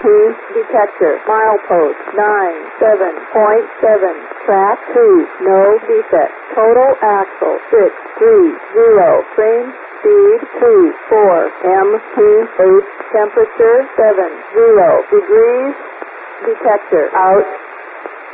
detector, milepost 97.7, track 2, no defect, total axle 630, frame speed 24, MPH, temperature 70 degrees, detector out.